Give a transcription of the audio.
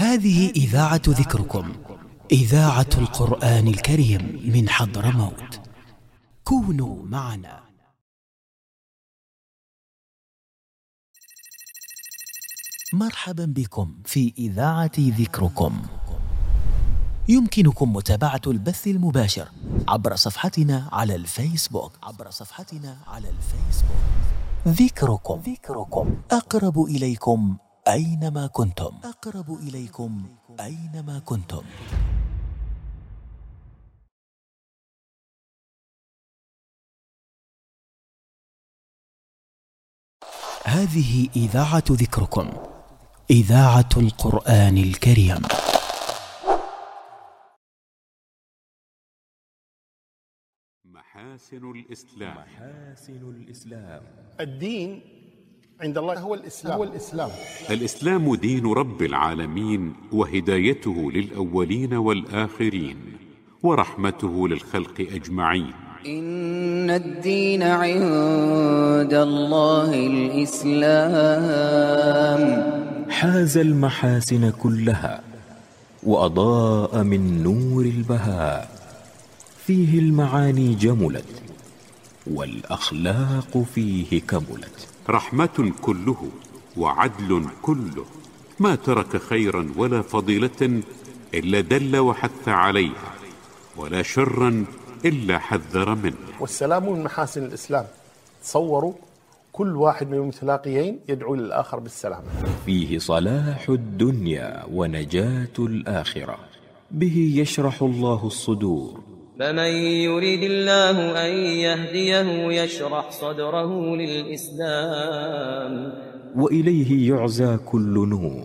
هذه إذاعة ذكركم، إذاعة القرآن الكريم من حضرموت. كونوا معنا. مرحبا بكم في إذاعة ذكركم. يمكنكم متابعة البث المباشر عبر صفحتنا على الفيسبوك. ذكركم أقرب إليكم أينما كنتم. هذه إذاعة ذكركم، إذاعة القرآن الكريم. محاسن الإسلام. الدين عند الله هو الإسلام. الإسلام دين رب العالمين، وهدايته للأولين والآخرين، ورحمته للخلق أجمعين. إن الدين عند الله الإسلام. حاز المحاسن كلها وأضاء من نور البهاء، فيه المعاني جملت والأخلاق فيه كملت. رحمة كله وعدل كله، ما ترك خيرا ولا فضيلة إلا دل وحث عليها، ولا شرا إلا حذر منه. والسلام من محاسن الإسلام. تصوروا كل واحد من المتلاقيين يدعو للآخر بالسلام. فيه صلاح الدنيا ونجاة الآخرة، به يشرح الله الصدور. فمن يريد الله أن يهديه يشرح صدره للإسلام، وإليه يعزى كل نور.